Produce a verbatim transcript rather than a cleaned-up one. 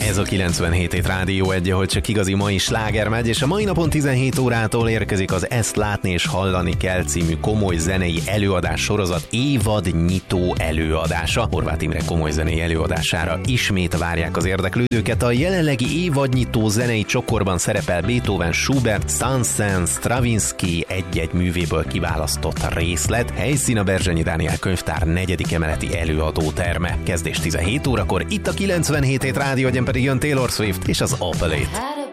Ez a kilencvenhét hét Rádió egy, ahol csak igazi mai sláger megy, és a mai napon tizenhét órától érkezik az Ezt látni és hallani kell című komoly zenei előadás sorozat évad nyitó előadása. Horváth Imre komoly zenei előadására ismét várják az érdeklődőket. A jelenlegi évadnyitó zenei csokorban szerepel Beethoven, Schubert, Saint-Saëns, Stravinsky egy-egy művéből kiválasztott részlet. Helyszín a Berzsenyi Dániel könyvtár negyedik emeleti előadóterme. Kezdés tizenhét órakor, itt a kilencvenhét hét Rádió, egyen pedig jön Taylor Swift és az Opalite.